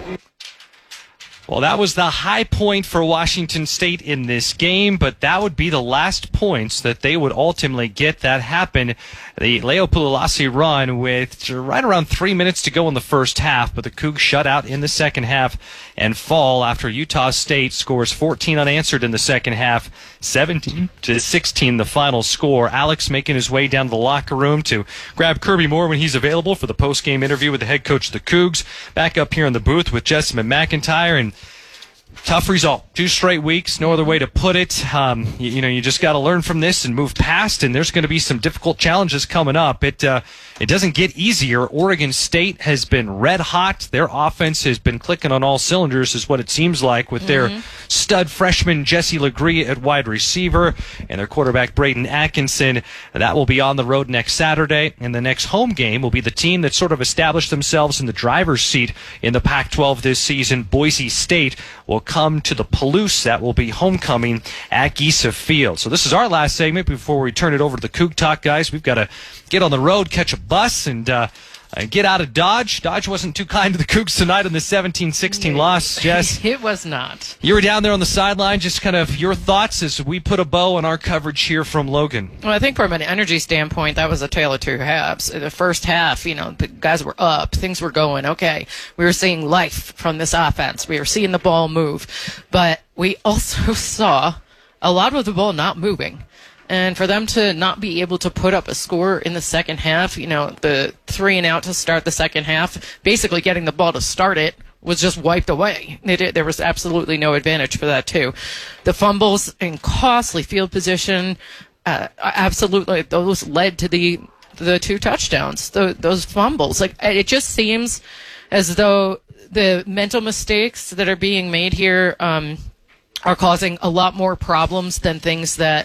Well, that was the high point for Washington State in this game, but that would be the last points that they would ultimately get. That happened. The Leo Pulalasi run with right around three minutes to go in the first half, but the Cougs shut out in the second half and fall after Utah State scores fourteen unanswered in the second half, seventeen to sixteen the final score. Alex making his way down to the locker room to grab Kirby Moore when he's available for the post-game interview with the head coach of the Cougs. Back up here in the booth with Jessamine McIntyre, and tough result. Two straight weeks, no other way to put it. Um, you, you know, you just got to learn from this and move past, and there's going to be some difficult challenges coming up. It uh, it doesn't get easier. Oregon State has been red hot. Their offense has been clicking on all cylinders, is what it seems like, with mm-hmm. their stud freshman Jesse Legree at wide receiver and their quarterback Braden Atkinson. That will be on the road next Saturday, and the next home game will be the team that sort of established themselves in the driver's seat in the Pac twelve this season. Boise State will come to the Palouse. That will be homecoming at Giesa Field. So this is our last segment before we turn it over to the Coug Talk guys. We've got to get on the road, catch a bus, and uh, get out of Dodge. Dodge wasn't too kind to the Cougs tonight in the seventeen sixteen loss. Jess? It was not. You were down there on the sideline. Just kind of your thoughts as we put a bow on our coverage here from Logan. Well, I think from an energy standpoint, that was a tale of two halves. The first half, you know, the guys were up. Things were going okay. We were seeing life from this offense. We were seeing the ball move. But we also saw a lot of the ball not moving. And for them to not be able to put up a score in the second half, you know, the three and out to start the second half, basically getting the ball to start it, was just wiped away. It, there was absolutely no advantage for that, too. The fumbles and costly field position, uh, absolutely, those led to the the two touchdowns, the, those fumbles. Like, it just seems as though the mental mistakes that are being made here um, are causing a lot more problems than things that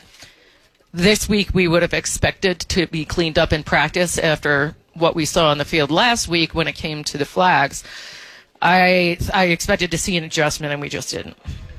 this week we would have expected to be cleaned up in practice after what we saw on the field last week when it came to the flags. I I expected to see an adjustment, and we just didn't.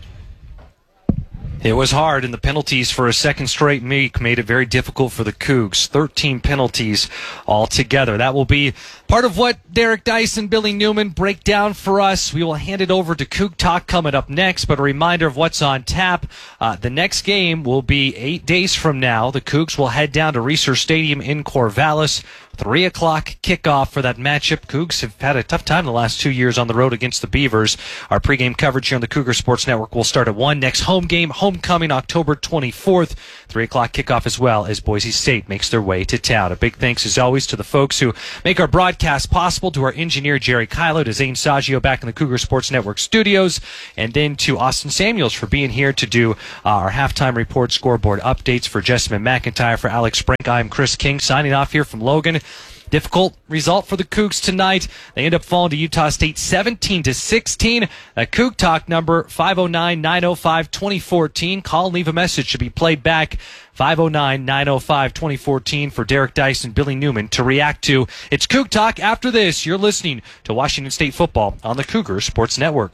It was hard, and the penalties for a second straight week made it very difficult for the Cougs. thirteen penalties altogether. That will be part of what Derek Dice and Billy Newman break down for us. We will hand it over to Coug Talk coming up next, but a reminder of what's on tap. Uh, the next game will be eight days from now. The Cougs will head down to Reser Stadium in Corvallis, three o'clock kickoff for that matchup. Cougs have had a tough time the last two years on the road against the Beavers. Our pregame coverage here on the Cougar Sports Network will start at one. Next home game, homecoming October twenty-fourth. three o'clock kickoff as well as Boise State makes their way to town. A big thanks as always to the folks who make our broadcast possible, to our engineer Jerry Kylo, to Zane Saggio back in the Cougar Sports Network studios, and then to Austin Samuels for being here to do uh, our halftime report, scoreboard updates. For Jessamine McIntyre, for Alex Brink, I'm Chris King signing off here from Logan. Difficult result for the Cougs tonight. They end up falling to Utah State seventeen to sixteen. That Coug Talk number five oh nine, nine oh five, twenty fourteen. Call and leave a message to be played back. five oh nine, nine oh five, twenty fourteen for Derek Dice and Billy Newman to react to. It's Coug Talk. After this, you're listening to Washington State football on the Cougar Sports Network.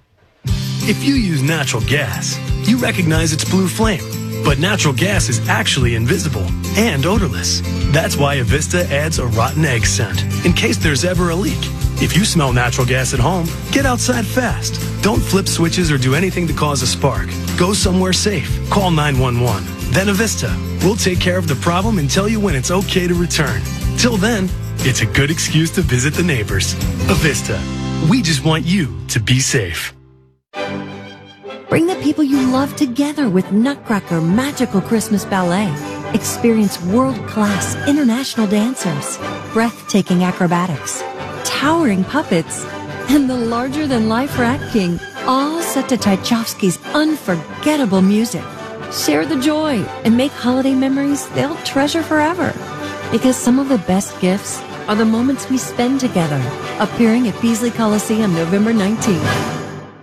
If you use natural gas, you recognize its blue flame. But natural gas is actually invisible and odorless. That's why Avista adds a rotten egg scent in case there's ever a leak. If you smell natural gas at home, get outside fast. Don't flip switches or do anything to cause a spark. Go somewhere safe. Call nine one one. Then Avista. We'll take care of the problem and tell you when it's okay to return. Till then, it's a good excuse to visit the neighbors. Avista. We just want you to be safe. Bring the people you love together with Nutcracker Magical Christmas Ballet. Experience world-class international dancers, breathtaking acrobatics, towering puppets, and the larger-than-life Rat King, all set to Tchaikovsky's unforgettable music. Share the joy and make holiday memories they'll treasure forever. Because some of the best gifts are the moments we spend together. Appearing at Beasley Coliseum November nineteenth.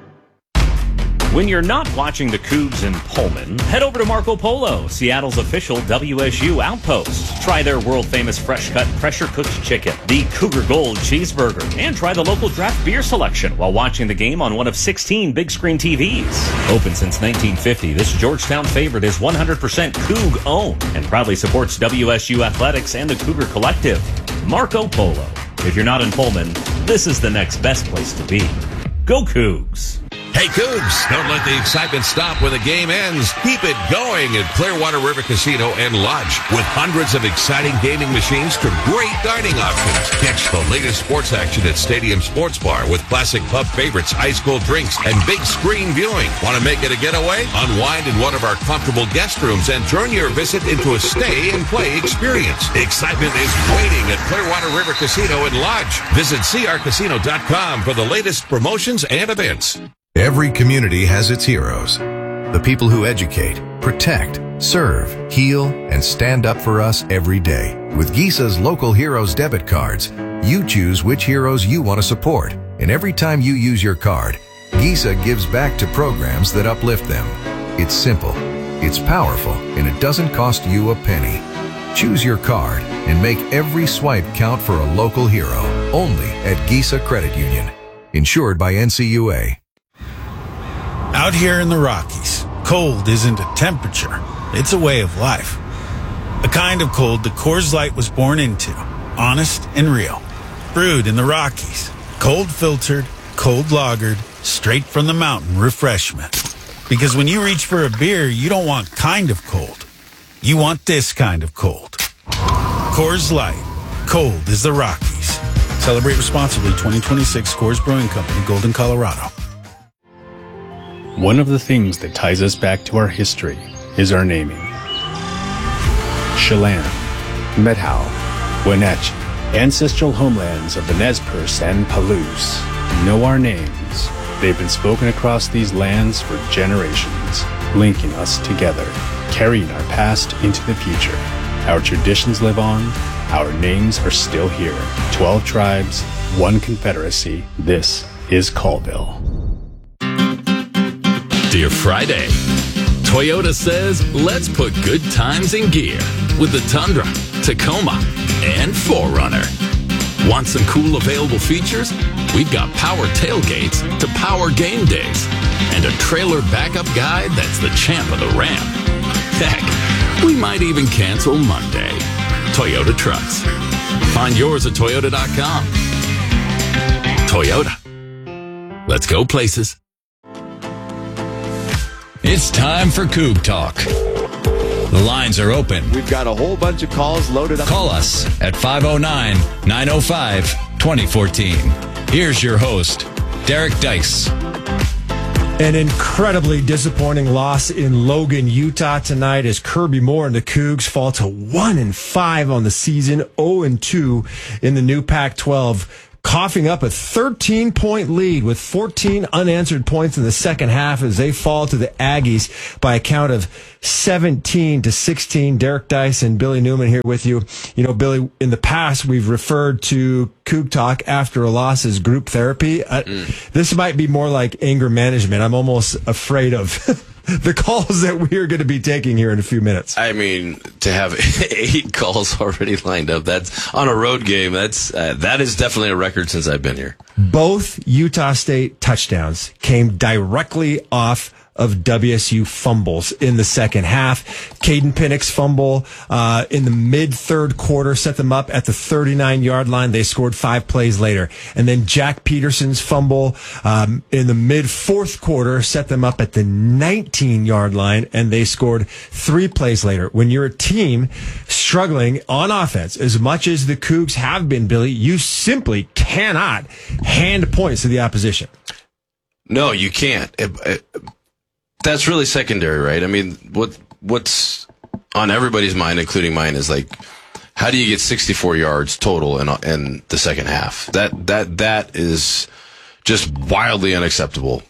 When you're not watching the Cougs in Pullman, head over to Marco Polo, Seattle's official W S U outpost. Try their world-famous fresh-cut, pressure-cooked chicken, the Cougar Gold cheeseburger, and try the local draft beer selection while watching the game on one of sixteen big-screen T Vs. Open since nineteen fifty, this Georgetown favorite is one hundred percent Coug-owned and proudly supports W S U athletics and the Cougar Collective. Marco Polo. If you're not in Pullman, this is the next best place to be. Go Cougs! Hey, Cougs, don't let the excitement stop when the game ends. Keep it going at Clearwater River Casino and Lodge. With hundreds of exciting gaming machines to great dining options. Catch the latest sports action at Stadium Sports Bar with classic pub favorites, ice-cold drinks, and big screen viewing. Want to make it a getaway? Unwind in one of our comfortable guest rooms and turn your visit into a stay-and-play experience. Excitement is waiting at Clearwater River Casino and Lodge. Visit c r casino dot com for the latest promotions and events. Every community has its heroes. The people who educate, protect, serve, heal, and stand up for us every day. With Gisa's Local Heroes debit cards, you choose which heroes you want to support. And every time you use your card, Gisa gives back to programs that uplift them. It's simple, it's powerful, and it doesn't cost you a penny. Choose your card and make every swipe count for a local hero. Only at Gisa Credit Union. Insured by N C U A. Out here in the Rockies, cold isn't a temperature, it's a way of life. A kind of cold that Coors Light was born into, honest and real. Brewed in the Rockies, cold filtered, cold lagered, straight from the mountain refreshment. Because when you reach for a beer, you don't want kind of cold. You want this kind of cold. Coors Light, cold is the Rockies. Celebrate responsibly. Twenty twenty-six Coors Brewing Company, Golden, Colorado. One of the things that ties us back to our history is our naming. Chelan, Methow, Wenatchee, ancestral homelands of the Nez Perce and Palouse, know our names. They've been spoken across these lands for generations, linking us together, carrying our past into the future. Our traditions live on, our names are still here. Twelve tribes, one confederacy. This is Colville. Dear Friday, Toyota says let's put good times in gear with the Tundra, Tacoma, and four runner. Want some cool available features? We've got power tailgates to power game days and a trailer backup guide that's the champ of the ramp. Heck, we might even cancel Monday. Toyota trucks. Find yours at toyota dot com. Toyota. Let's go places. It's time for Coug Talk. The lines are open. We've got a whole bunch of calls loaded up. Call us at five oh nine, nine oh five, twenty fourteen. Here's your host, Derek Dice. An incredibly disappointing loss in Logan, Utah tonight as Kirby Moore and the Cougs fall to one and five on the season, oh and two in the new Pac twelve. Coughing up a thirteen-point lead with fourteen unanswered points in the second half as they fall to the Aggies by a count of seventeen to sixteen. Derek Dice and Billy Newman here with you. You know, Billy, in the past, we've referred to Coug Talk after a loss as group therapy. Uh, mm. This might be more like anger management. I'm almost afraid of the calls that we're going to be taking here in a few minutes. I mean, to have eight calls already lined up, that's on a road game. That's uh, that is definitely a record since I've been here. Both Utah State touchdowns came directly off of W S U fumbles in the second half. Caden Pinnock's fumble uh, in the mid-third quarter set them up at the thirty-nine-yard line. They scored five plays later. And then Jack Peterson's fumble um, in the mid-fourth quarter set them up at the nineteen-yard line, and they scored three plays later. When you're a team struggling on offense, as much as the Cougs have been, Billy, you simply cannot hand points to the opposition. No, you can't. It, it, That's really secondary, right? I mean, what what's on everybody's mind, including mine, is like, how do you get sixty-four yards total in in the second half? That that that is just wildly unacceptable.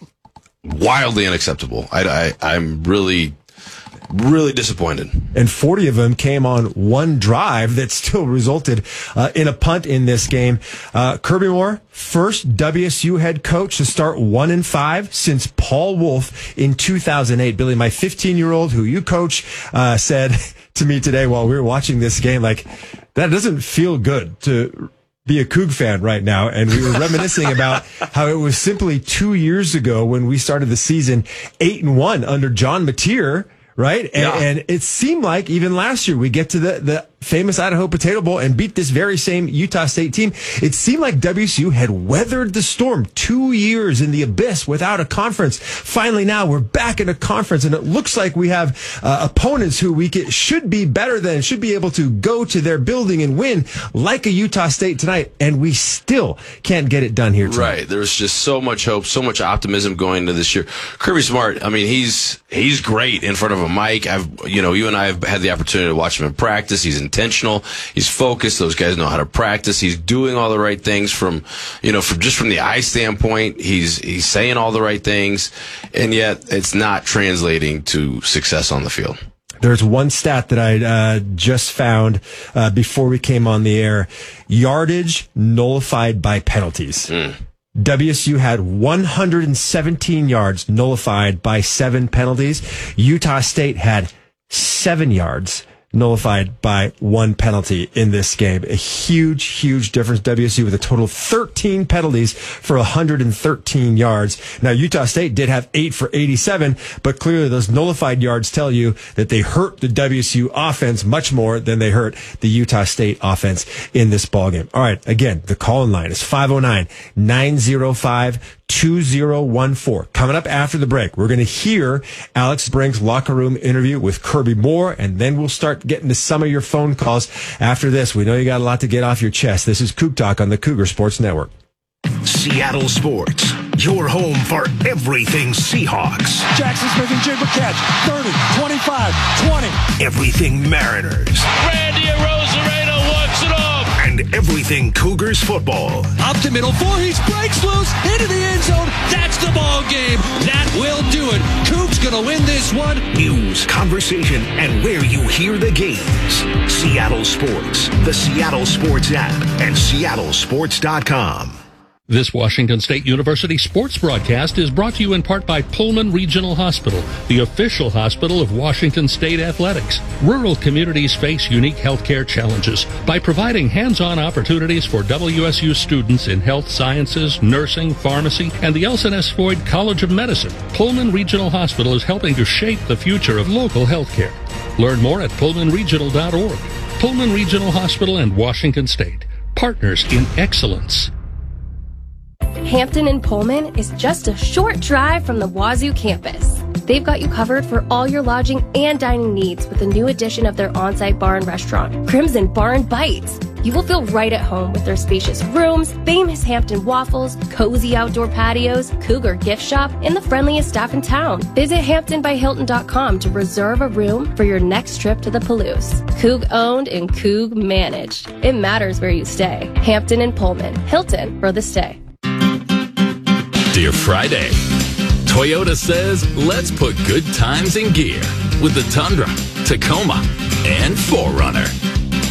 Wildly unacceptable. I, I I'm really really disappointed. And forty of them came on one drive that still resulted uh, in a punt in this game. Uh, Kirby Moore, first W S U head coach to start one and five since Paul Wolf in two thousand eight. Billy, my fifteen-year-old who you coach, uh, said to me today while we were watching this game, like, that doesn't feel good to be a Coug fan right now. And we were reminiscing about how it was simply two years ago when we started the season eight and one under John Mateer. Right? And, yeah. and it seemed like even last year we get to the, the famous Idaho Potato Bowl and beat this very same Utah State team. It seemed like W S U had weathered the storm two years in the abyss without a conference. Finally, now we're back in a conference, and it looks like we have uh, opponents who we get, should be better than, should be able to go to their building and win like a Utah State tonight, and we still can't get it done here tonight. Right. There's just so much hope, so much optimism going into this year. Kirby Smart, I mean, he's he's great in front of a mic. I've, you know, you and I have had the opportunity to watch him in practice. He's intentional. He's focused. Those guys know how to practice. He's doing all the right things from, you know, from just from the eye standpoint. He's he's saying all the right things, and yet it's not translating to success on the field. There's one stat that I uh, just found uh, before we came on the air: yardage nullified by penalties. Mm. W S U had one hundred seventeen yards nullified by seven penalties. Utah State had seven yards nullified by one penalty in this game. A huge, huge difference. W S U with a total of thirteen penalties for one hundred thirteen yards. Now, Utah State did have eight for eighty-seven, but clearly those nullified yards tell you that they hurt the W S U offense much more than they hurt the Utah State offense in this ballgame. All right, again, the call-in line is five oh nine, nine oh five, two oh one four. Coming up after the break, we're going to hear Alex Brink's locker room interview with Kirby Moore, and then we'll start getting to some of your phone calls after this. We know you got a lot to get off your chest. This is Coug Talk on the Cougar Sports Network. Seattle Sports, your home for everything Seahawks. Jackson Smith and Jigba catch. thirty, twenty-five, twenty. Everything Mariners. Randy Arozarena walks it off. And everything Cougars football. Up the middle, Voorhees breaks loose into the end zone. That's the ball game. That will do it. Cougs gonna win this one. News, conversation, and where you hear the games. Seattle Sports, the Seattle Sports app, and seattle sports dot com. This Washington State University sports broadcast is brought to you in part by Pullman Regional Hospital, the official hospital of Washington State Athletics. Rural communities face unique healthcare challenges. By providing hands-on opportunities for W S U students in health sciences, nursing, pharmacy, and the Elson S. Floyd College of Medicine, Pullman Regional Hospital is helping to shape the future of local healthcare. Learn more at pullman regional dot org. Pullman Regional Hospital and Washington State, partners in excellence. Hampton and Pullman is just a short drive from the Wazoo campus. They've got you covered for all your lodging and dining needs with the new addition of their on-site bar and restaurant, Crimson Bar and Bites. You will feel right at home with their spacious rooms, famous Hampton waffles, cozy outdoor patios, Cougar gift shop, and the friendliest staff in town. Visit Hampton by Hilton dot com to reserve a room for your next trip to the Palouse. Coug owned and Coug managed. It matters where you stay. Hampton and Pullman. Hilton for the stay. Dear Friday, Toyota says let's put good times in gear with the Tundra, Tacoma, and four runner.